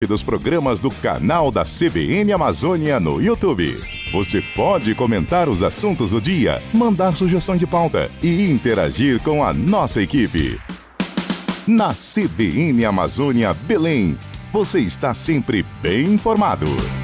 dos programas do canal da CBN Amazônia no YouTube. Você pode comentar os assuntos do dia, mandar sugestões de pauta e interagir com a nossa equipe. Na CBN Amazônia Belém, você está sempre bem informado.